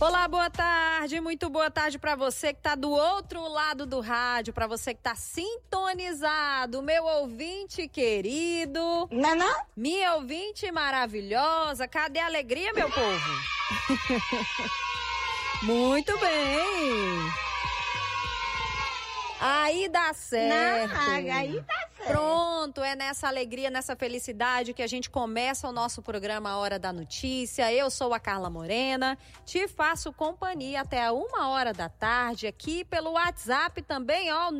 Olá, boa tarde, muito boa tarde para você que tá do outro lado do rádio, para você que tá sintonizado, meu ouvinte querido. Não? Minha ouvinte maravilhosa, cadê a alegria, meu povo? Muito bem. Aí dá certo. Não, aí dá certo. Pronto, é nessa alegria, nessa felicidade que a gente começa o nosso programa A Hora da Notícia. Eu sou a Carla Morena, te faço companhia até a 1h da tarde aqui pelo WhatsApp também, ó,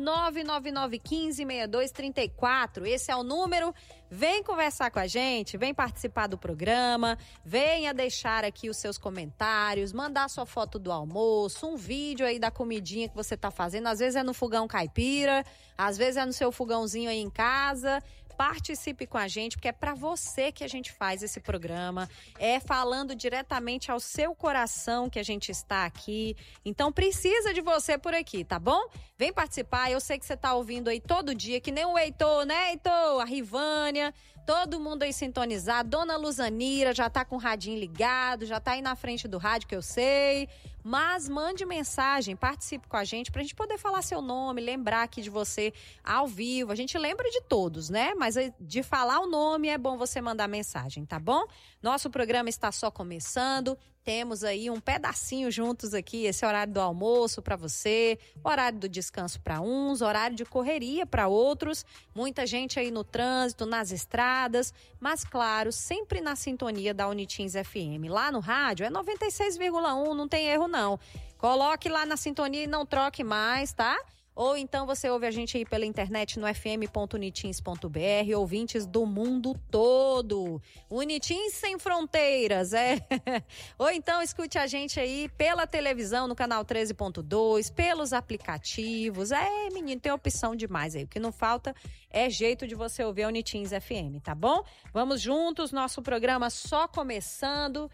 999156234. Esse é o número. Vem conversar com a gente, vem participar do programa, venha deixar aqui os seus comentários, mandar sua foto do almoço, um vídeo aí da comidinha que você tá fazendo. Às vezes é no fogão caipira, às vezes é no seu fogãozinho aí em casa. Participe com a gente, porque é para você que a gente faz esse programa, é falando diretamente ao seu coração que a gente está aqui, então precisa de você por aqui, tá bom? Vem participar, eu sei que você tá ouvindo aí todo dia, que nem o Heitor, né, Heitor? A Rivânia, todo mundo aí sintonizado, Dona Luzanira já tá com o radinho ligado, já tá aí na frente do rádio, que eu sei, mas mande mensagem, participe com a gente pra gente poder falar seu nome, lembrar aqui de você ao vivo. A gente lembra de todos, né? Mas de falar o nome é bom você mandar mensagem, tá bom? Nosso programa está só começando. Temos aí um pedacinho juntos aqui, esse horário do almoço para você, horário do descanso para uns, horário de correria para outros, muita gente aí no trânsito, nas estradas, mas claro, sempre na sintonia da Unitins FM. Lá no rádio é 96,1, não tem erro não. Coloque lá na sintonia e não troque mais, tá? Ou então você ouve a gente aí pela internet no fm.unitins.br, ouvintes do mundo todo. Unitins sem fronteiras, é. Ou então escute a gente aí pela televisão no canal 13.2, pelos aplicativos. É, menino, tem opção demais aí. O que não falta é jeito de você ouvir a Unitins FM, tá bom? Vamos juntos, nosso programa só começando.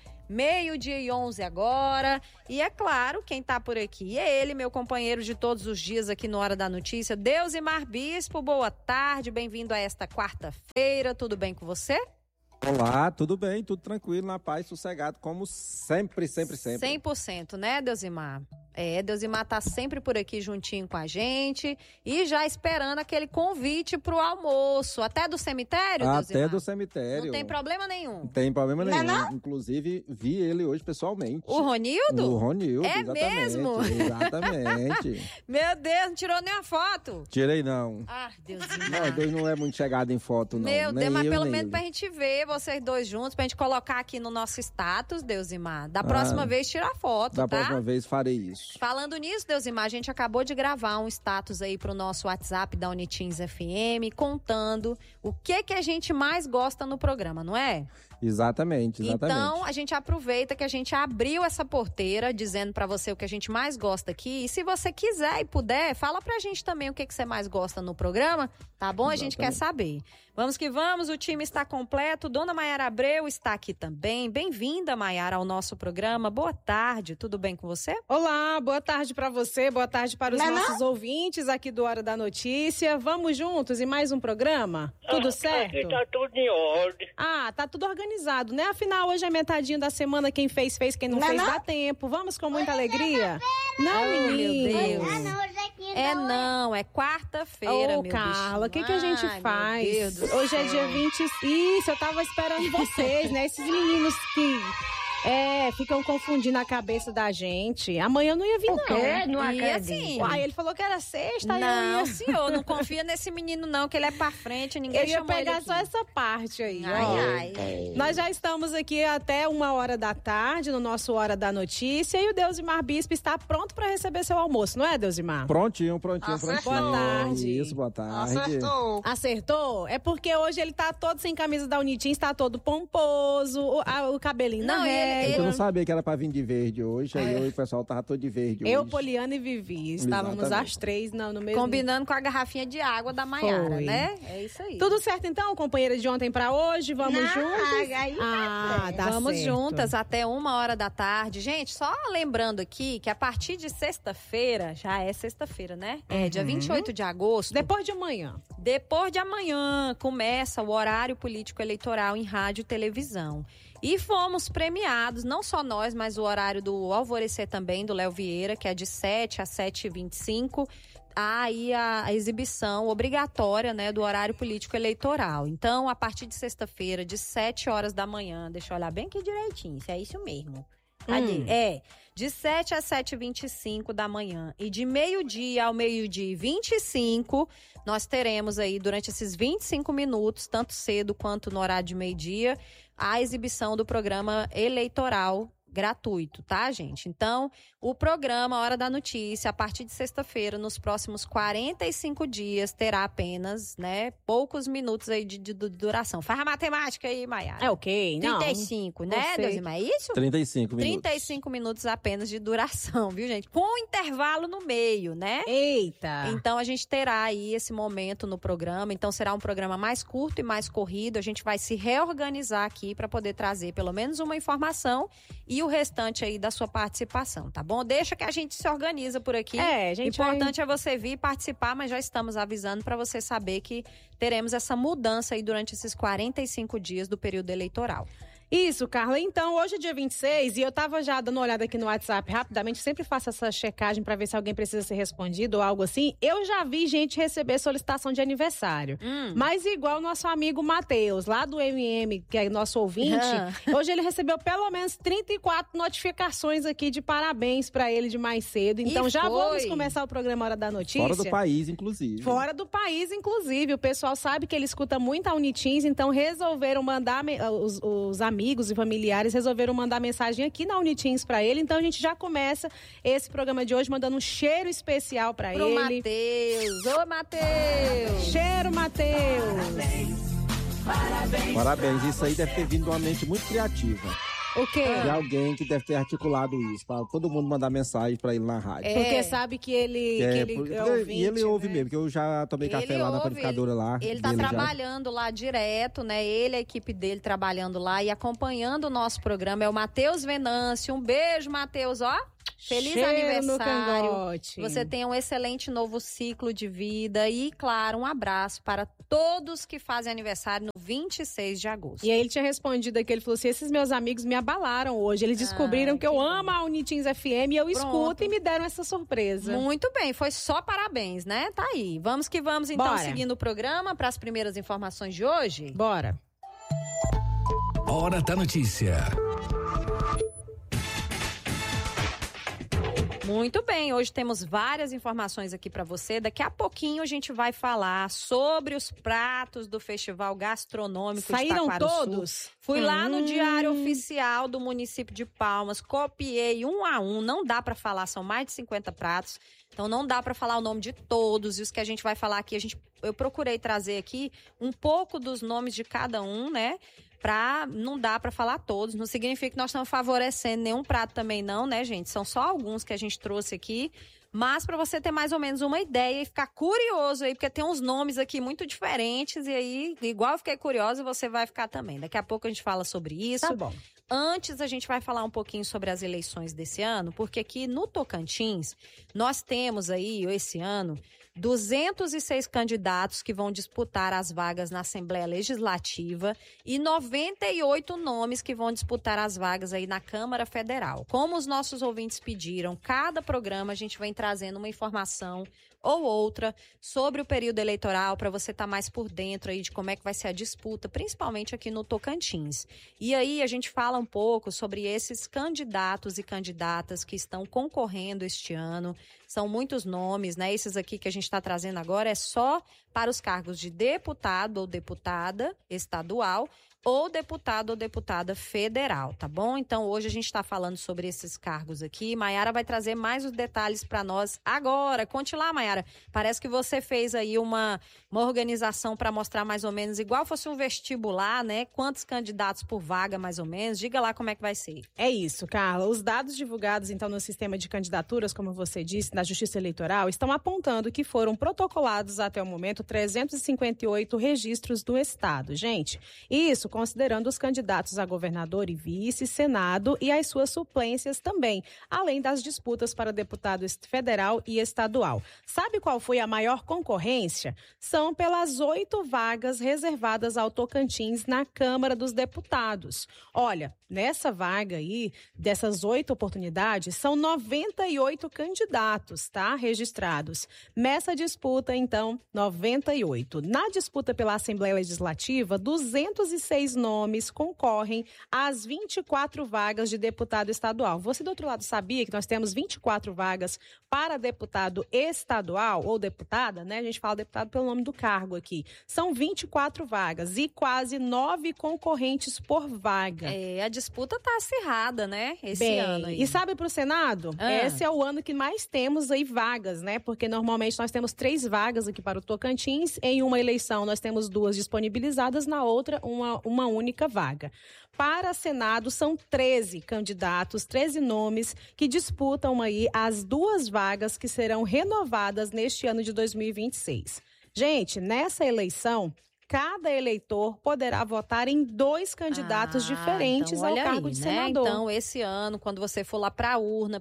12:11 agora, e é claro, quem tá por aqui é ele, meu companheiro de todos os dias aqui no Hora da Notícia, Deusimar Bispo. Boa tarde, bem-vindo a esta quarta-feira, tudo bem com você? Olá, tudo bem, tudo tranquilo, na paz, sossegado, como sempre. 100%, né, Deusimar? É, Deusimar tá sempre por aqui juntinho com a gente e já esperando aquele convite pro almoço. Até do cemitério, Deusimar? Até do cemitério. Não tem problema nenhum? Não tem problema nenhum. Não? Inclusive, vi ele hoje pessoalmente. O Ronildo? O Ronildo, é exatamente. Mesmo? Exatamente. Meu Deus, não tirou nem a foto? Tirei não. Ah, Deusimar. Nós dois não é muito chegado em foto, não. Meu nem Deus, mas eu, pelo nem menos ele. pra gente ver vocês dois juntos, pra gente colocar aqui no nosso status, Deusimar. Da próxima vez, tirar foto, Da tá? próxima vez farei isso. Falando nisso, Deusimar, a gente acabou de gravar um status aí pro nosso WhatsApp da Unitins FM, contando o que a gente mais gosta no programa, não é? Exatamente. Então, a gente aproveita que a gente abriu essa porteira, dizendo pra você o que a gente mais gosta aqui. E se você quiser e puder, fala pra gente também o que você mais gosta no programa, tá bom? Exatamente. A gente quer saber. Vamos que vamos, o time está completo. Dona Maiara Abreu está aqui também. Bem-vinda, Maiara, ao nosso programa. Boa tarde, tudo bem com você? Olá, boa tarde para você, boa tarde para os nossos ouvintes aqui do Hora da Notícia. Vamos juntos em mais um programa? Tudo certo? Tá tudo em ordem. Ah, tá tudo organizado, né? Afinal, hoje é metadinha da semana, quem fez, quem não fez, dá tempo. Vamos com muita alegria? Não, Oh, menino. meu Deus. hoje é quinta. Não, é quarta-feira, Ô, meu Carla, o que a gente Ai, faz? meu Deus do Hoje é céu. dia 20. Isso, eu tava esperando vocês, né? Esses meninos que ficam confundindo a cabeça da gente. Amanhã eu não ia vir, não. Não E acredito. assim, Uai, ele falou que era sexta, aí eu não, ia... senhor, não confia nesse menino não, que ele é pra frente, ninguém Eu ia chamou ele pegar aqui. só essa parte aí. ó. Ai, ai. Nós já estamos aqui até 1h da tarde no nosso Hora da Notícia e o Deusimar Bispo está pronto para receber seu almoço, não é, Deusimar? Prontinho. Boa tarde. Isso, boa tarde. Acertou? É porque hoje ele tá todo sem camisa da Unitins, tá todo pomposo, o cabelinho Não, na e ele- régua. Eu não sabia que era pra vir de verde hoje, aí o pessoal tava todo de verde Eu, hoje. Poliana e Vivi, estávamos Exatamente. as três no mesmo... Combinando com a garrafinha de água da Maiara, Foi. né? É isso aí. Tudo certo então, companheira de ontem pra hoje? Vamos Não, juntos? aí tá certo. dá Vamos certo. juntas até 1h da tarde. Gente, só lembrando aqui que a partir de sexta-feira, já é sexta-feira, né? É dia 28 de agosto. Depois de amanhã. Depois de amanhã começa o horário político eleitoral em rádio e televisão. E fomos premiados, não só nós, mas o horário do Alvorecer também, do Léo Vieira, que é de 7 às 7h25. Há aí a exibição obrigatória, né, do horário político eleitoral. Então, a partir de sexta-feira, de 7 horas da manhã, deixa eu olhar bem aqui direitinho, se é isso mesmo. Cadê? De 7 às 7h25 da manhã e de meio-dia ao meio-dia e 25, nós teremos aí, durante esses 25 minutos, tanto cedo quanto no horário de meio-dia, a exibição do programa eleitoral gratuito, tá, gente? Então, o programa Hora da Notícia, a partir de sexta-feira, nos próximos 45 dias, terá apenas, né, poucos minutos aí de duração. Faz a matemática aí, Maiara. É ok, não. 35, né, Deusimar? É isso? 35 minutos. 35 minutos apenas de duração, viu, gente? Com um intervalo no meio, né? Eita! Então, a gente terá aí esse momento no programa. Então, será um programa mais curto e mais corrido. A gente vai se reorganizar aqui para poder trazer pelo menos uma informação e o restante aí da sua participação, tá bom? Deixa que a gente se organiza por aqui. Importante é você vir participar, mas já estamos avisando para você saber que teremos essa mudança aí durante esses 45 dias do período eleitoral. Isso, Carla. Então, hoje é dia 26 e eu tava já dando uma olhada aqui no WhatsApp rapidamente, sempre faço essa checagem pra ver se alguém precisa ser respondido ou algo assim. Eu já vi gente receber solicitação de aniversário. Mas igual o nosso amigo Matheus, lá do MM, que é nosso ouvinte, hoje ele recebeu pelo menos 34 notificações aqui de parabéns pra ele de mais cedo. Então, já vamos começar o programa Hora da Notícia. Fora do país, inclusive. Fora do país, inclusive. O pessoal sabe que ele escuta muito a Unitins, então resolveram mandar os amigos e familiares resolveram mandar mensagem aqui na Unitins pra ele. Então a gente já começa esse programa de hoje mandando um cheiro especial pra ele. Matheus. Ô, Matheus! Cheiro, Matheus! Parabéns. Isso aí deve ter vindo de uma mente muito criativa. O quê? De alguém que deve ter articulado isso, para todo mundo mandar mensagem para ele na rádio. Porque sabe que ele é ouvinte, e ele ouve né? mesmo, porque eu já tomei café lá na panificadora lá. Ele tá trabalhando lá direto, né? Ele, a equipe dele trabalhando lá e acompanhando o nosso programa. É o Matheus Venâncio. Um beijo, Matheus, ó. Feliz Cheiro aniversário. no cangote. Você tenha um excelente novo ciclo de vida e, claro, um abraço para todos que fazem aniversário no 26 de agosto. E aí ele tinha respondido aqui, ele falou assim, esses meus amigos me abalaram hoje, eles descobriram que eu amo a Unitins FM e eu escuto e me deram essa surpresa. Muito bem, foi só parabéns, né? Tá aí. Vamos que vamos, então, Bora. seguindo o programa para as primeiras informações de hoje. Bora. Hora da Notícia. Muito bem, hoje temos várias informações aqui para você. Daqui a pouquinho a gente vai falar sobre os pratos do Festival Gastronômico Saíram de Taquaro todos? Sul. Fui lá no Diário Oficial do município de Palmas, copiei um a um, não dá para falar, são mais de 50 pratos. Então não dá para falar o nome de todos, e os que a gente vai falar aqui, eu procurei trazer aqui um pouco dos nomes de cada um, né? Não dá para falar todos, não significa que nós estamos favorecendo nenhum prato também não, né, gente? São só alguns que a gente trouxe aqui, mas para você ter mais ou menos uma ideia e ficar curioso aí, porque tem uns nomes aqui muito diferentes e aí, igual eu fiquei curiosa, você vai ficar também. Daqui a pouco a gente fala sobre isso. Tá bom. Antes, a gente vai falar um pouquinho sobre as eleições desse ano, porque aqui no Tocantins, nós temos aí, esse ano, 206 candidatos que vão disputar as vagas na Assembleia Legislativa e 98 nomes que vão disputar as vagas aí na Câmara Federal. Como os nossos ouvintes pediram, cada programa a gente vem trazendo uma informação ou outra sobre o período eleitoral para você estar mais por dentro aí de como é que vai ser a disputa, principalmente aqui no Tocantins. E aí a gente fala um pouco sobre esses candidatos e candidatas que estão concorrendo este ano. São muitos nomes, né? Esses aqui que a gente está trazendo agora é só para os cargos de deputado ou deputada estadual ou deputado ou deputada federal, tá bom? Então, hoje a gente está falando sobre esses cargos aqui. Maiara vai trazer mais os detalhes para nós agora. Conte lá, Maiara. Parece que você fez aí uma organização para mostrar mais ou menos, igual fosse um vestibular, né? Quantos candidatos por vaga, mais ou menos. Diga lá como é que vai ser. É isso, Carla. Os dados divulgados, então, no sistema de candidaturas, como você disse, da Justiça Eleitoral, estão apontando que foram protocolados até o momento 358 registros do Estado. Gente, isso isso considerando os candidatos a governador e vice, Senado e as suas suplências também, além das disputas para deputado federal e estadual. Sabe qual foi a maior concorrência? São pelas 8 vagas reservadas ao Tocantins na Câmara dos Deputados. Olha, nessa vaga aí, dessas 8 oportunidades, são 98 candidatos, tá? Registrados. Nessa disputa, então, 98. Na disputa pela Assembleia Legislativa, 206 nomes concorrem às 24 vagas de deputado estadual. Você, do outro lado, sabia que nós temos 24 vagas para deputado estadual ou deputada, né? A gente fala deputado pelo nome do cargo aqui. São 24 vagas e quase 9 concorrentes por vaga. A disputa tá acirrada, né? Esse ano aí. E sabe pro Senado? Esse é o ano que mais temos aí vagas, né? Porque normalmente nós temos 3 vagas aqui para o Tocantins. Em uma eleição nós temos 2 disponibilizadas, na outra uma única vaga. Para Senado são 13 candidatos, 13 nomes que disputam aí as 2 vagas que serão renovadas neste ano de 2026. Gente, nessa eleição, cada eleitor poderá votar em 2 candidatos diferentes então, ao olha cargo aí, de né? senador. Então, esse ano, quando você for lá para a urna,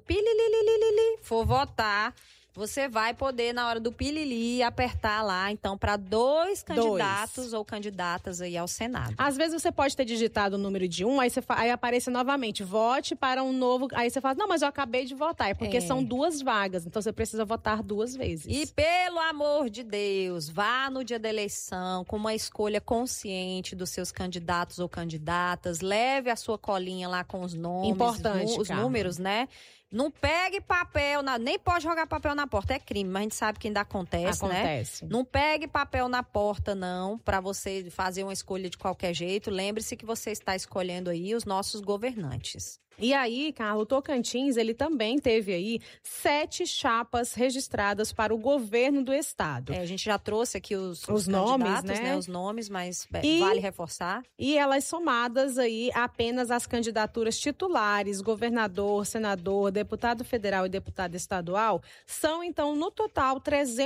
for votar, você vai poder, na hora do pilili, apertar lá, então, para 2 candidatos ou candidatas aí ao Senado. Às vezes você pode ter digitado o número de 1, aí aparece novamente, vote para um novo... Aí você fala, não, mas eu acabei de votar. É porque são 2 vagas, então você precisa votar 2 vezes. E, pelo amor de Deus, vá no dia da eleição com uma escolha consciente dos seus candidatos ou candidatas. Leve a sua colinha lá com os nomes, Importante, os Carla. números, né? Não pegue papel, nem pode jogar papel na porta, é crime, mas a gente sabe que ainda acontece, né? Não pegue papel na porta, não, para você fazer uma escolha de qualquer jeito. Lembre-se que você está escolhendo aí os nossos governantes. E aí, Carlos, o Tocantins, ele também teve aí 7 chapas registradas para o governo do estado. A gente já trouxe aqui os nomes, né? Os nomes, mas E vale reforçar. E elas somadas aí apenas às candidaturas titulares, governador, senador, deputado federal e deputado estadual, são então no total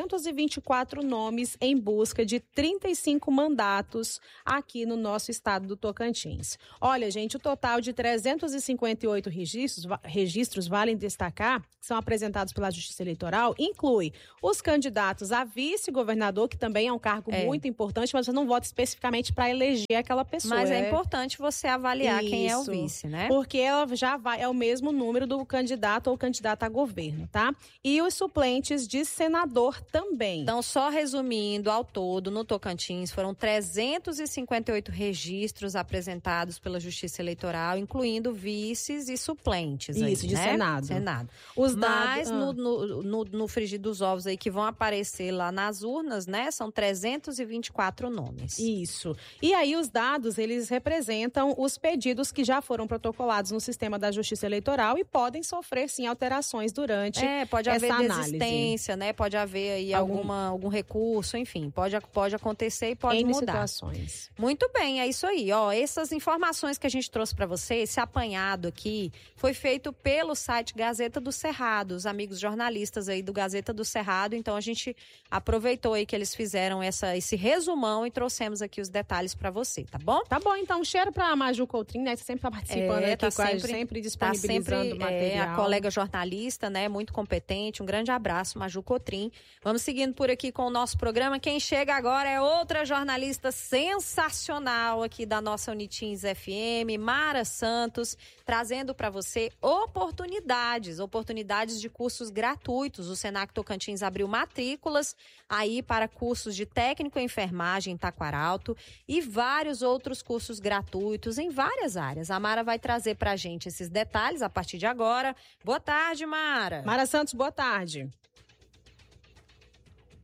324 nomes em busca de 35 mandatos aqui no nosso estado do Tocantins. Olha, gente, o total de 358 registros, valem destacar, que são apresentados pela Justiça Eleitoral, inclui os candidatos a vice-governador, que também é um cargo muito importante, mas você não vota especificamente para eleger aquela pessoa. Mas é importante você avaliar quem é o vice, né? Porque ela já é o mesmo número do candidato ou candidata a governo, tá? E os suplentes de senador também. Então, só resumindo, ao todo, no Tocantins, foram 358 registros apresentados pela Justiça Eleitoral, incluindo vices e suplentes. Isso, aí, de né? Senado. Mas no frigir dos ovos aí que vão aparecer lá nas urnas, né? São 324 nomes. Isso. E aí os dados, eles representam os pedidos que já foram protocolados no sistema da Justiça Eleitoral e podem sofrer, sim, alterações durante pode haver essa análise. desistência, né? Pode haver aí algum recurso, enfim, pode acontecer e pode mudar. Situações. Muito bem, é isso aí. Essas informações que a gente trouxe para você, esse apanhado aqui, foi feito pelo site Gazeta do Cerrado, os amigos jornalistas aí do Gazeta do Cerrado. Então a gente aproveitou aí que eles fizeram esse resumão e trouxemos aqui os detalhes para você, tá bom? Tá bom, então, cheiro pra Maju Coutrinho, né? Você sempre tá participando aqui com a gente, sempre disponibilizando material. A colega jornalista, né? Muito competente. Um grande abraço, Maju Coutrinho. Vamos seguindo por aqui com o nosso programa. Quem chega agora é outra jornalista sensacional aqui da nossa Unitins FM, Mara Santos, trazendo para você oportunidades de cursos gratuitos. O Senac Tocantins abriu matrículas aí para cursos de técnico em enfermagem em Taquaralto e vários outros cursos gratuitos em várias áreas. A Mara vai trazer para a gente esses detalhes a partir de agora. Boa tarde, Mara. Mara Santos, boa tarde.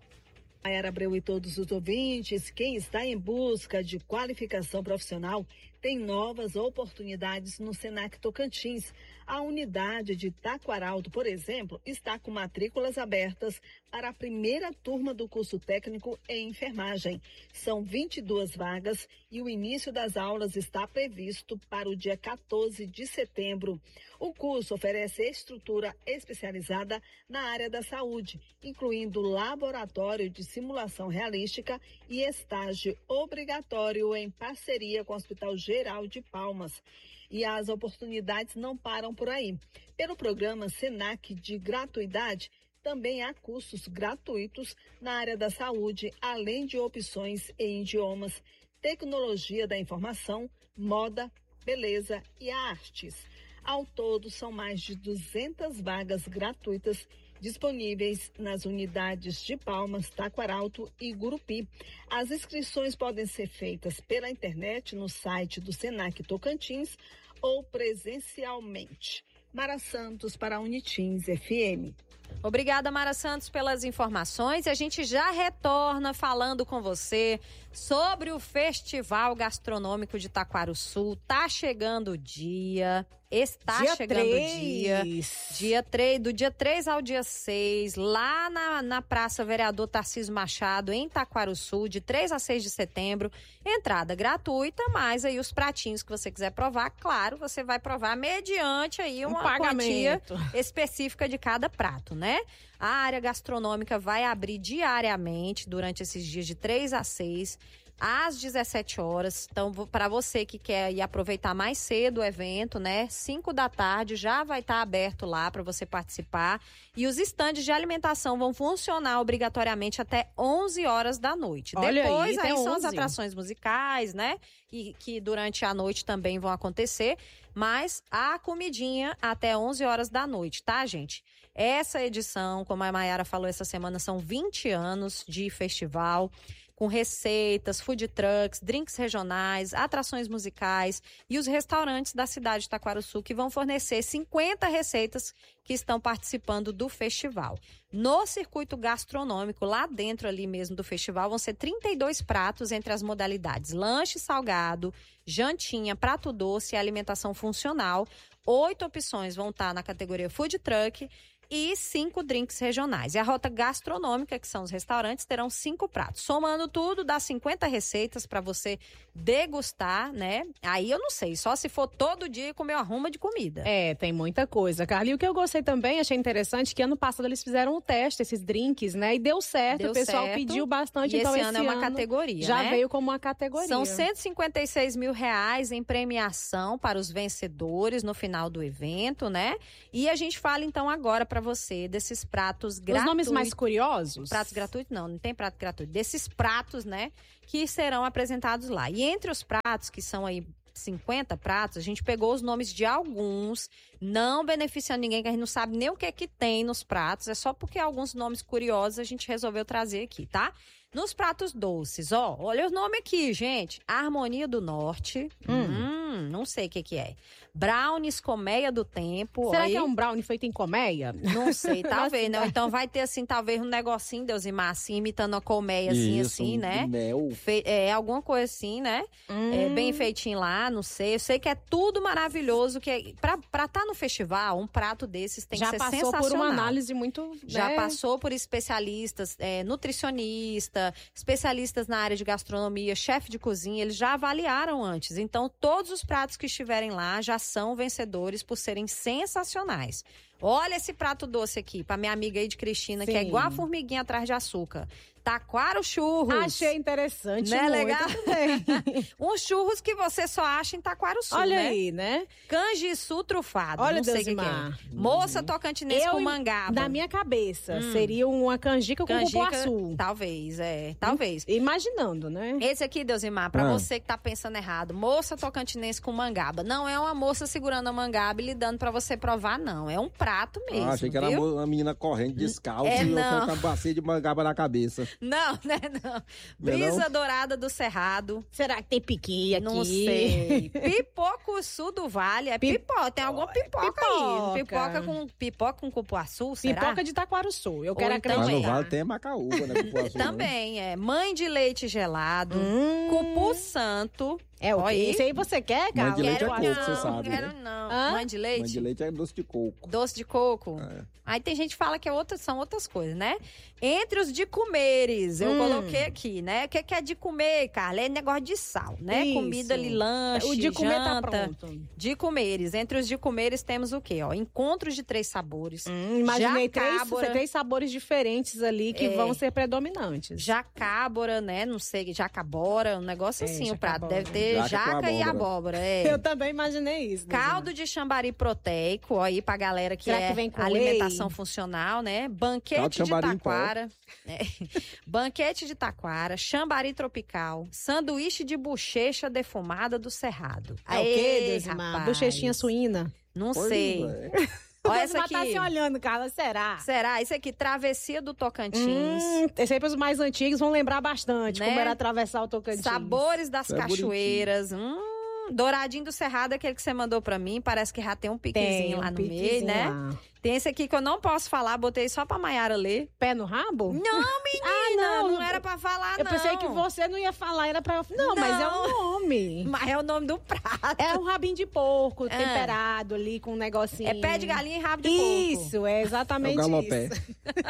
Maiara Abreu e todos os ouvintes, quem está em busca de qualificação profissional tem novas oportunidades no Senac Tocantins. A unidade de Taquaralto, por exemplo, está com matrículas abertas para a primeira turma do curso técnico em enfermagem. São 22 vagas e o início das aulas está previsto para o dia 14 de setembro. O curso oferece estrutura especializada na área da saúde, incluindo laboratório de simulação realística e estágio obrigatório em parceria com o Hospital Geral de Palmas. E as oportunidades não param por aí. Pelo programa Senac de gratuidade, também há cursos gratuitos na área da saúde, além de opções em idiomas, tecnologia da informação, moda, beleza e artes. Ao todo, são mais de 200 vagas gratuitas disponíveis nas unidades de Palmas, Taquaralto e Gurupi. As inscrições podem ser feitas pela internet no site do Senac Tocantins ou presencialmente. Mara Santos para a Unitins FM. Obrigada, Mara Santos, pelas informações. E a gente já retorna falando com você sobre o Festival Gastronômico de Taquarussu. Tá chegando o dia. Está chegando o dia 3, do dia 3 ao dia 6, lá na Praça Vereador Tarcísio Machado, em Taquarussu, de 3 a 6 de setembro. Entrada gratuita, mas aí os pratinhos que você quiser provar, claro, você vai provar mediante aí uma quantia específica de cada prato, né? A área gastronômica vai abrir diariamente durante esses dias de 3 a 6, às 17 horas. Então, para você que quer ir aproveitar mais cedo o evento, né? 5 da tarde já vai estar aberto lá para você participar. E os estandes de alimentação vão funcionar obrigatoriamente até 11 horas da noite. Olha Depois, aí são as atrações musicais, né? E que durante a noite também vão acontecer. Mas a comidinha até 11 horas da noite, tá, gente? Essa edição, como a Mayara falou essa semana, são 20 anos de festival, com receitas, food trucks, drinks regionais, atrações musicais e os restaurantes da cidade de Taquarussu que vão fornecer 50 receitas que estão participando do festival. No circuito gastronômico, lá dentro ali mesmo do festival, vão ser 32 pratos entre as modalidades lanche salgado, jantinha, prato doce e alimentação funcional. 8 opções vão estar na categoria food truck e 5 drinks regionais. E a rota gastronômica, que são os restaurantes, terão 5 pratos. Somando tudo, dá 50 receitas para você degustar, né? Aí eu não sei, só se for todo dia comer uma arruma de comida. É, tem muita coisa, Carla. E o que eu gostei também, achei interessante, que ano passado eles fizeram um teste, esses drinks, né? E deu certo, o pessoal pediu bastante. E então esse ano é uma categoria, já né? veio como uma categoria. São R$156 mil em premiação para os vencedores no final do evento, né? E a gente fala então agora para você desses pratos gratuitos. Os nomes mais curiosos? Pratos gratuitos? Não tem prato gratuito. Desses pratos, né, que serão apresentados lá. E entre os pratos, que são aí 50 pratos, a gente pegou os nomes de alguns, não beneficiando ninguém, que a gente não sabe nem o que é que tem nos pratos, é só porque alguns nomes curiosos a gente resolveu trazer aqui, tá? Nos pratos doces, ó, olha o nome aqui, gente. Harmonia do Norte, não sei o que é. Brownies Colmeia do Tempo. Será que é um brownie feito em colmeia? Não sei, talvez, né? Então vai ter, assim, talvez um negocinho, Deusimar, assim, imitando uma colmeiazinha, assim, né? Mel. Alguma coisa assim, né? Bem feitinho lá, não sei. Eu sei que é tudo maravilhoso, que pra estar no festival, um prato desses tem que ser sensacional. Já passou por uma análise muito... Já passou por especialistas, nutricionista, especialistas na área de gastronomia, chefe de cozinha, eles já avaliaram antes. Então, todos os pratos que estiverem lá já são vencedores por serem sensacionais. Olha esse prato doce aqui, pra minha amiga aí de Cristina, que é igual a formiguinha atrás de açúcar. Taquaro churros. Achei interessante, né? Muito Legal? também. Uns churros que você só acha em Taquarussu, Olha né? aí, né? Canjiçu trufado. Olha, não sei o que Deusimar. é. Moça tocantinense com mangaba. Na minha cabeça, seria uma canjica com cupuaçu. Talvez, talvez. Imaginando, né? Esse aqui, Deusimar, pra você que tá pensando errado, moça tocantinense com mangaba. Não é uma moça segurando a mangaba e lhe dando pra você provar, não. É um prato mesmo, achei que viu? era uma menina correndo descalço e não. com a bacia de mangaba na cabeça. Não, né, não. Brisa Dourada do Cerrado. Será que tem piqui aqui? Não sei. Pipocuçu do Vale. É pipoca. Tem alguma pipoca aí. Pipoca com cupuaçu, será? Pipoca de Taquarussu. Eu quero então Mas no acreditar. Vale tem macaúba, né? Cupuaçu, Também, Mãe de leite gelado, cupu santo, É o quê? Aí. Esse aí você quer, Carla? Mãe de leite é Quero coco, não, você sabe, quero né? não. Hã? Mãe de leite? Mãe de leite é doce de coco. Doce de coco. É. Aí tem gente que fala que são outras coisas, né? Entre os de comeres, eu coloquei aqui, né? O que é de comer, Carla? É negócio de sal, né? Isso. Comida ali, lanche, O de comer janta. tá pronto. De comeres. Entre os de comeres temos o quê? Ó, encontros de 3 sabores. Imaginei Jacábora. 3 sabores diferentes ali que vão ser predominantes. Jacábora, né? Não sei, jacabora, um negócio assim, o prato. jacabora. Deve ter Jaca jaca com e abóbora. abóbora, é. Eu também imaginei isso. Caldo de chambari proteico, ó, aí pra galera que Será é que vem com alimentação whey? funcional, né? Caldo Banquete de de chambari em pó. taquara. É. Banquete de taquara, chambari tropical, sanduíche de bochecha defumada do Cerrado. É o quê, Aê, Deusimar? rapaz. Bochechinha suína. Não Pois sei. é. Olha essa Deusimar aqui. tá se olhando, Carla, será? Será? Isso aqui, Travessia do Tocantins. Sempre os mais antigos vão lembrar bastante Né? como era atravessar o Tocantins. Sabores das Isso é cachoeiras. Douradinho do Cerrado, aquele que você mandou pra mim. Parece que já tem um piquezinho lá no meio, né? Lá. Tem esse aqui que eu não posso falar, botei só pra Maiara ler. Pé no rabo? Não, menina, não. não era pra falar, Eu não. pensei que você não ia falar, era pra... Não, mas é um nome. Mas é o nome do prato. É um rabinho de porco, temperado ali, com um negocinho. É pé de galinha e rabo de porco. Isso, é exatamente É o galopé. isso.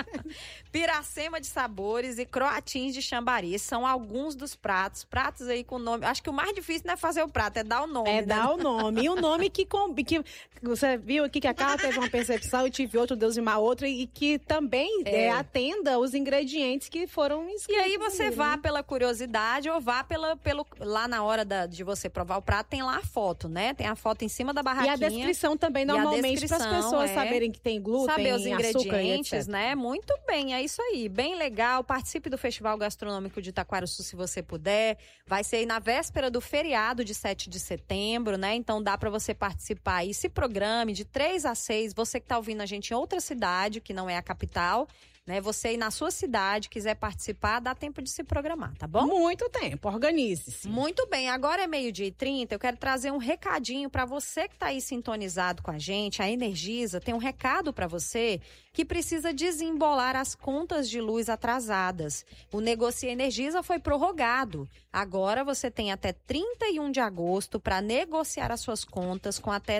Piracema de sabores e croatins de chambari. Esses são alguns dos pratos. Pratos aí com nome. Acho que o mais difícil não é fazer o prato, é dar o nome. É né? dar o nome. E o nome que você viu aqui que a Carla teve uma percepção, eu tive outro, Deusimar outra, e que também atenda os ingredientes que foram E escritos. aí você ali, vá né? pela curiosidade ou vá pelo lá na hora de você provar o prato, tem lá a foto, né? Tem a foto em cima da E barraquinha. a descrição também, E a normalmente, para as descrição, pessoas é. saberem que tem glúten, Saber os açúcar e ingredientes, etc. né? Muito bem, é isso aí. Bem legal. Participe do Festival Gastronômico de Itaquaraçu, se você puder. Vai ser aí na véspera do feriado de 7 de setembro, né? Então dá para você participar aí. Se programe de 3 a 6. Você que tá ouvindo a gente em outra cidade, que não é a capital, né? Você aí na sua cidade, quiser participar, dá tempo de se programar, tá bom? Muito tempo, organize-se. Muito bem, agora é 12:30, eu quero trazer um recadinho para você que está aí sintonizado com a gente. A Energisa tem um recado para você que precisa desembolar as contas de luz atrasadas. O Negocia Energisa foi prorrogado. Agora você tem até 31 de agosto para negociar as suas contas com até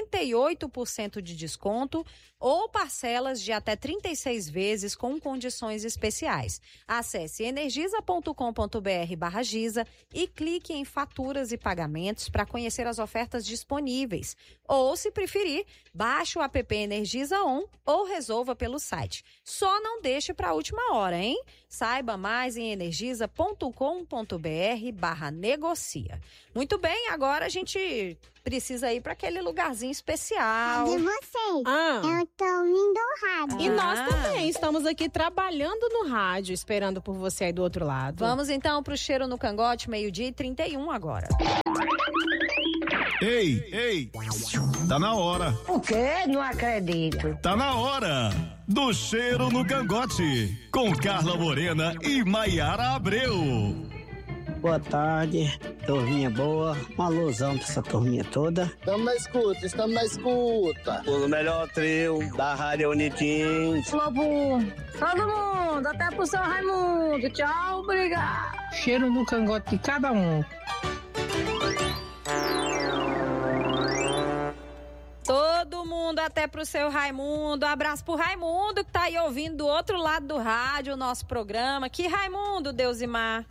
98% de desconto ou parcelas de até 36 vezes com condições especiais. Acesse energisa.com.br/giza e clique em faturas e pagamentos para conhecer as ofertas disponíveis. Ou, se preferir, baixe o app Energisa On ou resolva pelo site. Só não deixe para a última hora, hein? Saiba mais em energisa.com.br/negocia. Muito bem, agora a gente precisa ir para aquele lugarzinho especial. Cadê vocês? Ah. Eu tô ouvindo o rádio. E nós também estamos aqui trabalhando no rádio, esperando por você aí do outro lado. Vamos então pro Cheiro no Cangote, 12:31 agora. Ei, tá na hora. O quê? Não acredito. Tá na hora do Cheiro no Cangote, com Carla Morena e Maiara Abreu. Boa tarde, turminha boa, uma alusão pra essa turminha toda. Estamos na escuta. O melhor trio da Rádio Unitins. Lobo, todo mundo, até pro seu Raimundo. Tchau, obrigado. Cheiro no cangote de cada um. Todo mundo, até pro seu Raimundo. Abraço pro Raimundo que tá aí ouvindo do outro lado do rádio o nosso programa. Que Raimundo, Deusimar?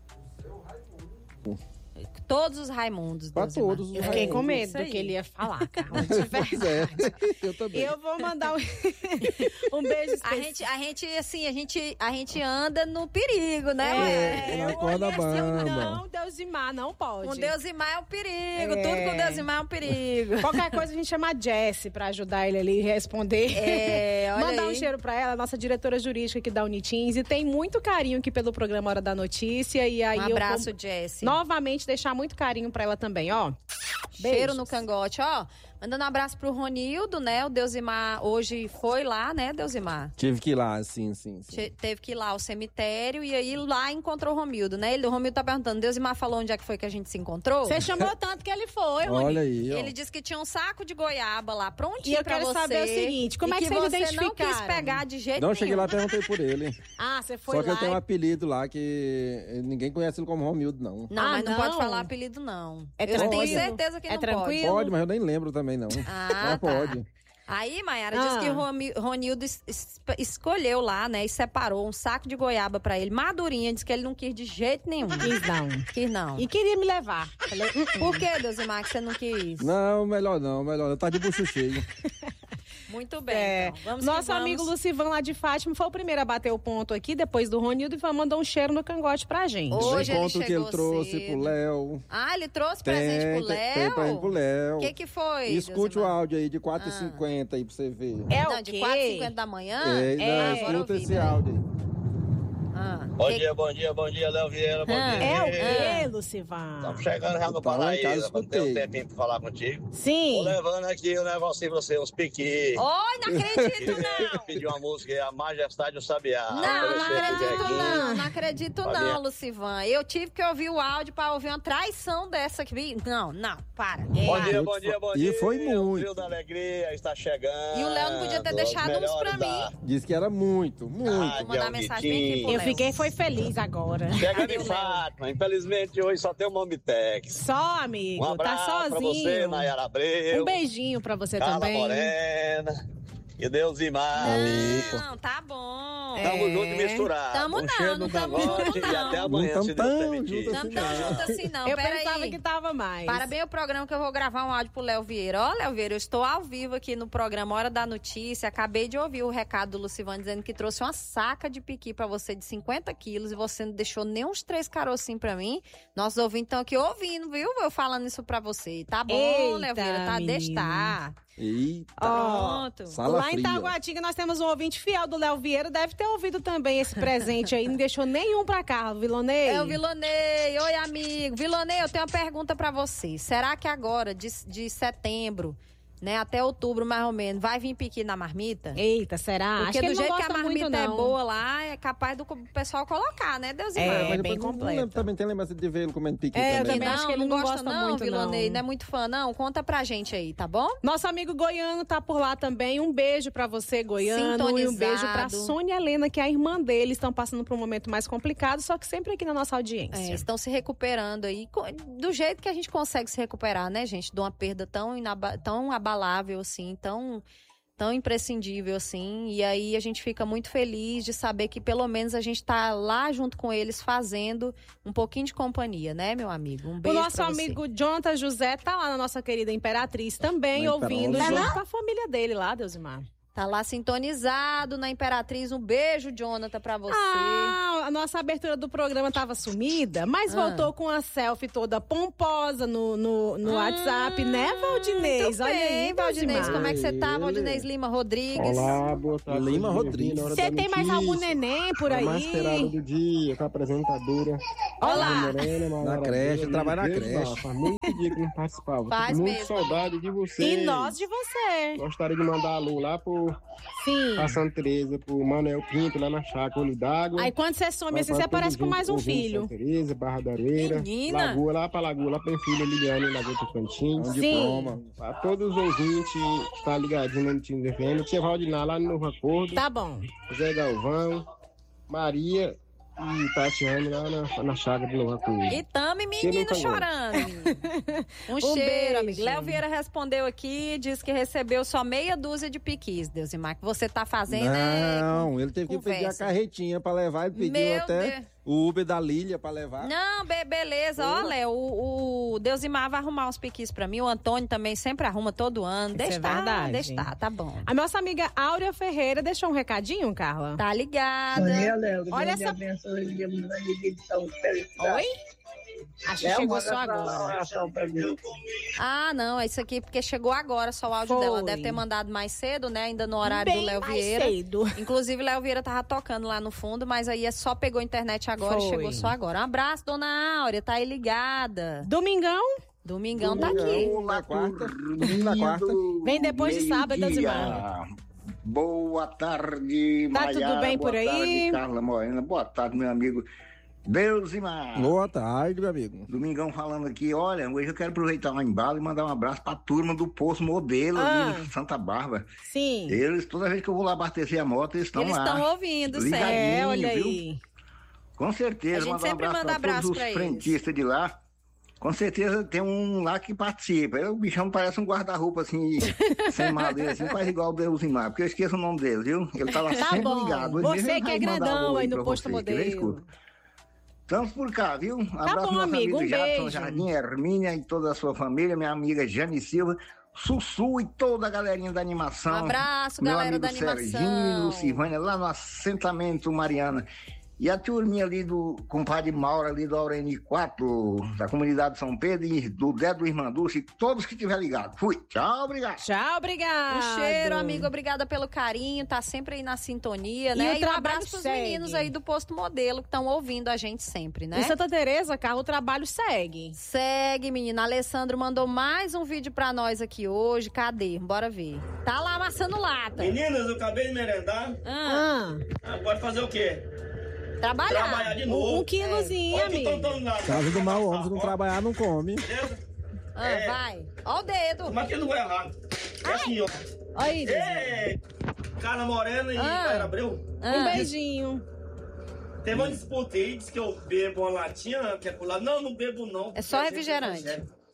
Todos os Raimundos, Pra Deusimar. todos os Eu fiquei com medo Isso do aí. que ele ia falar, Carla. De Pois verdade. é, eu também. Eu vou mandar um beijo A especial. a gente anda no perigo, né? na eu corda olhei assim, bamba. não, Deusimar, não pode. Com Deusimar é um perigo, É. tudo com Deusimar é um perigo. Qualquer coisa a gente chama a Jessie pra ajudar ele ali a responder. É, olha Mandar um aí. cheiro pra ela, nossa diretora jurídica aqui da Unitins. E tem muito carinho aqui pelo programa Hora da Notícia. E aí Um eu abraço, vou Jessie. novamente deixar muito carinho pra ela também, ó. Cheiro Beijos. no cangote, ó. Mandando um abraço pro Ronildo, né? O Deusimar hoje foi lá, né, Deusimar? Tive que ir lá, sim. Teve que ir lá ao cemitério e aí lá encontrou o Romildo, né? O Romildo tá perguntando, Deusimar falou onde é que foi que a gente se encontrou? Você chamou tanto que ele foi, Rony. Olha aí, ó. Ele disse que tinha um saco de goiaba lá prontinho pra você. E eu quero saber o seguinte, como é que vocês identificaram? Você não quis pegar de jeito nenhum. Não, cheguei lá e perguntei por ele. Ah, você foi Só lá. que ele tem um apelido lá que ninguém conhece ele como Romildo, não. Não, mas não pode falar apelido, não. É eu tenho tranquilo? certeza que É não tranquilo? Pode, mas eu nem lembro também, não. Ah, Não pode. Aí, Maiara, disse que o Ronildo escolheu lá, né, e separou um saco de goiaba pra ele, madurinha, disse que ele não quis de jeito nenhum. Quis não. E queria me levar. Falei, Por que, Deusimar, que você não quis? Não, melhor não. Tá de bucho cheio. Muito bem, então. Vamos Nosso amigo Lucivan lá de Fátima foi o primeiro a bater o ponto aqui, depois do Ronildo, e mandou um cheiro no cangote pra gente. Hoje ele chegou que ele trouxe cedo. pro Léo. Ah, ele trouxe presente pro Léo? Tem presente pro Léo. O que foi, Escute Deusimar? o áudio aí de 4h50 aí pra você ver. Não, de 4h50 da manhã? Escuta esse áudio aí. Bom dia, Léo Vieira, bom dia. É o quê, Lucivan? Estamos chegando já no Paraíso, não tem um tempinho pra falar contigo. Sim. Tô levando aqui um negocinho pra você, uns piqui. Oi, não acredito, não. Pedi uma música, A Majestade do Sabiá. Não acredito não, Lucivan. Eu tive que ouvir o áudio pra ouvir uma traição dessa aqui. Não, para. Bom dia. E foi muito. O Rio da Alegria está chegando. E o Léo não podia ter deixado uns pra mim. Disse que era muito. Vou mandar mensagem bem aqui pro Léo. Eu fiquei feliz agora. Chega de Fátima. Infelizmente, hoje só tem o Momitex. Só, amigo. Um abraço tá sozinho. pra você, Nayara Abreu. Um beijinho pra você Carla também. Morena. E Deusimar. Não, tá bom. Tamo junto e misturado. Tamo não tamo junto, não. E até amanhã, se Deus permitir. Não tamo junto assim, não. Eu Pera pensava aí. que tava mais. Parabéns o programa que eu vou gravar um áudio pro Léo Vieira. Ó, Léo Vieira, eu estou ao vivo aqui no programa Hora da Notícia. Acabei de ouvir o recado do Lucivan dizendo que trouxe uma saca de piqui pra você de 50 quilos e você não deixou nem uns 3 carocinhos pra mim. Nossos ouvintes estão aqui ouvindo, viu? Eu falando isso pra você. Tá bom, Eita, Léo Vieira, tá? Deixa estar. Eita. Pronto. Sala Lá em fria. Taguatinga nós temos um ouvinte fiel do Léo Vieira, deve ter ouvido também esse presente aí, não deixou nenhum pra cá, Vilonei. É o Vilonei. Oi, amigo. Vilonei, eu tenho uma pergunta pra você. Será que agora, de setembro, né, até outubro mais ou menos, vai vir piqui na marmita? Eita, será? Porque Acho que do ele não jeito que a gosta marmita muito, é não. boa lá, é capaz do pessoal colocar, né, Deusimar? É, Mas bem depois não completo. lembro, também tem lembrança de ver ele comendo piqui É, eu também. também acho que ele não gosta muito, Vilonei, não. não é muito fã, não? Conta pra gente aí, tá bom? Nosso amigo Goiano tá por lá também. Um beijo pra você, Goiano. E um beijo pra Sônia Helena, que é a irmã dele. Estão passando por um momento mais complicado, só que sempre aqui na nossa audiência. É, estão se recuperando aí, do jeito que a gente consegue se recuperar, né, gente? De uma perda tão abalável assim, tão imprescindível assim, e aí a gente fica muito feliz de saber que pelo menos a gente tá lá junto com eles fazendo um pouquinho de companhia, né, meu amigo? Um beijo O nosso pra você. amigo Jonathan José tá lá na nossa querida Imperatriz também, Na ouvindo Imperatriz. junto com a família dele lá, Deusimar. Tá lá sintonizado na Imperatriz. Um beijo, Jonathan, pra você. Ah, a nossa abertura do programa tava sumida, mas voltou com a selfie toda pomposa no WhatsApp, né, Valdinez? Muito Olha bem, aí, Valdinez. Deusimar. Como é que você tá, Valdinez Lima Rodrigues? Olá, boa tarde. Lima Rodrigues. Você tem mais algum neném por A aí? mais esperada do dia, com a apresentadora. Olá. Na creche, trabalha na creche. Faz muito dia que não participava. Faz Tô com muita mesmo. saudade de você. E nós de você. Gostaria de mandar alô lá pro pra Santa Teresa, pro Manuel Pinto, lá na chácara Olho d'Água. Aí quando você some assim, você aparece com mais um filho. Santa Teresa, Barra da Areira. Menina. Lagoa, lá pra Lagoa, lá pra filha Liliane, Lagoa Tocantins. Sim. Diploma. Pra todos os ouvintes que estão ligadinhos no Time FM. Tia Valdinar lá no Novo Acordo. Tá bom. Zé Galvão, Maria e Tatiane lá na chácara do Novo Acordo. E tame, Você menino, nunca chorando. Um Um cheiro, beijo. amigo. Léo Vieira respondeu aqui, disse que recebeu só meia dúzia de piquis, Deusimar, que você tá fazendo Não, ele teve que pedir a conversa. carretinha pra levar. Ele pediu Meu até Deus. o Uber da Lília pra levar. Não, beleza. Ó, Léo, o Deusimar vai arrumar uns piquis pra mim. O Antônio também sempre arruma todo ano. Isso é verdade. Tá bom. A nossa amiga Áurea Ferreira deixou um recadinho, Carla? Tá ligada. Bom dia, Léo. Olha Deus te essa... abençoe, Deus nos ajude, então, felicidade. Oi? Acho que Léo, chegou manda só pra agora. oração pra mim. Ah, não, é isso aqui porque chegou agora só o áudio Foi. dela. Deve ter mandado mais cedo, né? Ainda no horário Bem do Léo mais Vieira. cedo. Inclusive, Léo Vieira tava tocando lá no fundo, mas aí só pegou a internet agora e Foi. chegou só agora. Um abraço, dona Áurea, tá aí ligada. Domingão? Domingão tá aqui. Na quarta. Na quarta. Vem depois de sábado, Deusimar. Boa tarde, Tá Maiara. tudo bem por aí? Boa tarde, Carla Morena. Boa tarde, meu amigo Deusimar. Boa tarde, meu amigo. Domingão falando aqui. Olha, hoje eu quero aproveitar o embalo e mandar um abraço pra turma do Posto Modelo ali em Santa Bárbara. Sim. Eles, toda vez que eu vou lá abastecer a moto, eles estão lá. Eles estão ouvindo, ligadinho, olha viu? aí. Com certeza. A gente sempre manda abraço todos pra os eles. frentistas de lá. Com certeza tem um lá que participa. O bichão parece um guarda-roupa assim, sem madeira, assim, quase igual o Deusimar, porque eu esqueço o nome dele, viu? Ele tá lá sempre bom. ligado. Hoje Você mesmo ele que é vai mandar grandão um aí pra no Posto vocês, que eu Modelo. escuto. Estamos por cá, viu? Abraço bom, pro nosso amigo, amigo Jadson beijo. Jardim, Hermínia e toda a sua família, minha amiga Jane Silva, Sussu e toda a galerinha da animação. Um abraço, meu galera amigo da animação. Serginho, Lucivânia, lá no assentamento Mariana. E a turminha ali do compadre Mauro, ali do Aureni 4, da comunidade de São Pedro, e do Dedo Irmanduce, todos que estiver ligado. Fui. Tchau, obrigado. Tchau, obrigado. Um cheiro, amigo. Obrigada pelo carinho. Tá sempre aí na sintonia, né? o E um trabalho abraço pros segue. meninos aí do Posto Modelo que estão ouvindo a gente sempre, né? Em Santa Teresa, Carla, o trabalho segue. Segue, menina. Alessandro mandou mais um vídeo pra nós aqui hoje. Cadê? Bora ver. Tá lá amassando lata. Meninas, eu acabei de merendar. Agora fazer o quê? Trabalhar de novo. Um quilozinho, Olha o que amigo. eu tô dando lá. Casa do mau homem, se não trabalhar, não come. Vai. Ó o dedo. Mas que não vai errar. É assim, ó. Aí, Ei, Carla Morena e Maíara Abreu. Um beijinho. Teve uma disputa aí, diz que eu bebo uma latinha, que é pro lado. Não, não bebo não. É só refrigerante.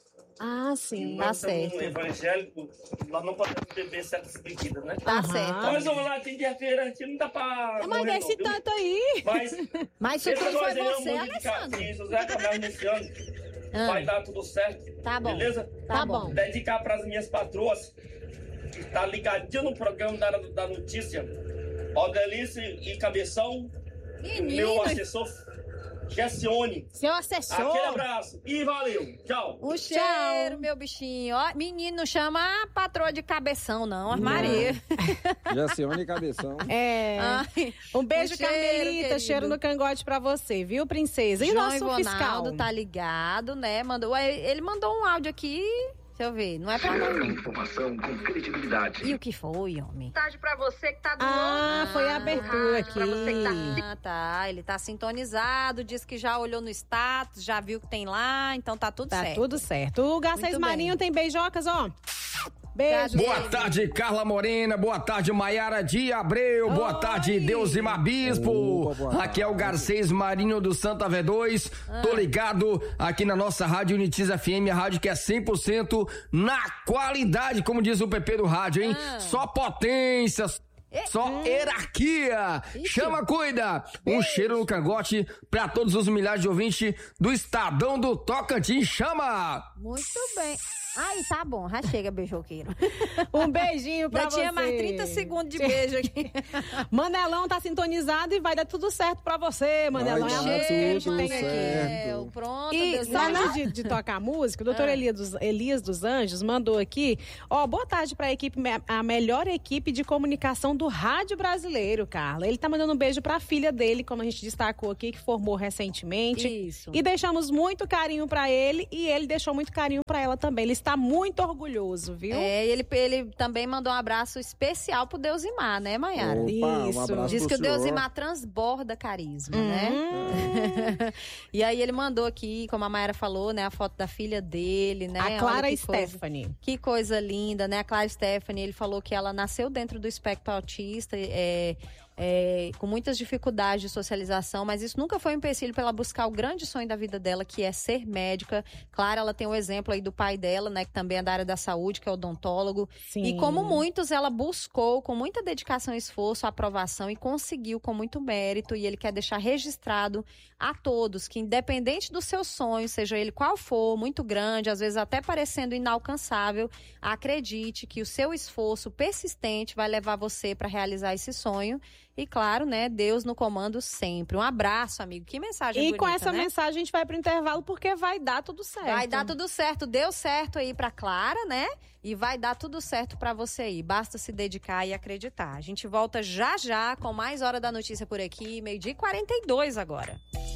Ah, sim. Tá certo. Um evangélico, nós não podemos beber certas bebidas, né? Tá certo. Mas uma latinha de refrigerante não dá pra... Mas morrer, desse não, viu? tanto aí. Mas isso esse tudo foi negócio aí você, é muito Alessandro. de isso, Zé Camargo nesse ano. Vai dar tudo certo. Tá bom. Beleza? Tá bom. Dedicar pras minhas patroas, que tá ligadinho no programa da notícia. Odelice e Cabeção. Menino. Meu assessor, Gessione. Seu assessor. Aquele abraço. E valeu. Tchau. O cheiro, meu bichinho. Ó, menino, não chama a patroa de Cabeção, não. A Maria. Jacione e Cabeção. Ai, Um beijo, um cheiro, Carmelita. querido. Cheiro no cangote pra você, viu, princesa? E João nosso Ivonaldo fiscal? tá ligado, né? Ele mandou um áudio aqui. Deixa eu ver. Não é pra nós, não. Informação com credibilidade. E o que foi, homem? Tarde pra você que tá do Foi a abertura aqui. pra você que tá... Ah, tá. Ele tá sintonizado, disse que já olhou no status, já viu que tem lá, então tá tudo Tá certo. tudo certo. O Garcês Muito Marinho tem beijocas, ó. Beijo. Boa tarde, Carla Morena. Boa tarde, Maiara de Abreu. Boa tarde, Deusimar Bispo. Aqui é o Garcês Marinho do Santa V2. Tô ligado aqui na nossa Rádio Unitiza FM, a rádio que é 100% na qualidade, como diz o PP do rádio, hein? Só potência. Só hierarquia. Chama, cuida. Um cheiro no cangote pra todos os milhares de ouvintes do Estadão do Tocantins. Chama! Muito bem. Aí, tá bom. Já chega, beijoqueiro. Um beijinho pra Já você. tinha mais 30 segundos de beijo aqui. Manelão tá sintonizado e vai dar tudo certo pra você, Manelão. Vai É a dar música que a gente tudo tem certo. aqui. Pronto, E Deus antes de tocar a música, o doutor Elias dos Anjos mandou aqui, ó, boa tarde pra equipe, a melhor equipe de comunicação do rádio brasileiro, Carla. Ele tá mandando um beijo pra filha dele, como a gente destacou aqui, que formou recentemente. Isso. E deixamos muito carinho pra ele e ele deixou muito carinho pra ela também. Ele está muito orgulhoso, viu? É, ele também mandou um abraço especial pro Deusimar, né, Maiara? Opa, um Isso. abraço Diz pro que o senhor. Deusimar transborda carisma, né? E aí ele mandou aqui, como a Maiara falou, né, a foto da filha dele, né? A Olha Clara que coisa- Stephanie. Que coisa linda, né? A Clara Stephanie, ele falou que ela nasceu dentro do espectro autista, com muitas dificuldades de socialização, mas isso nunca foi um empecilho para ela buscar o grande sonho da vida dela, que é ser médica. Claro, ela tem o exemplo aí do pai dela, né, que também é da área da saúde, que é odontólogo. Sim. E como muitos, ela buscou com muita dedicação e esforço a aprovação e conseguiu com muito mérito, e ele quer deixar registrado a todos que, independente do seu sonho, seja ele qual for, muito grande, às vezes até parecendo inalcançável, acredite que o seu esforço persistente vai levar você para realizar esse sonho. E claro, né, Deus no comando sempre. Um abraço, amigo. Que mensagem E bonita, com essa né? mensagem a gente vai pro intervalo porque vai dar tudo certo. Vai dar tudo certo. Deu certo aí pra Clara, né? E vai dar tudo certo pra você aí. Basta se dedicar e acreditar. A gente volta já já com mais Hora da Notícia por aqui, 12h42 agora.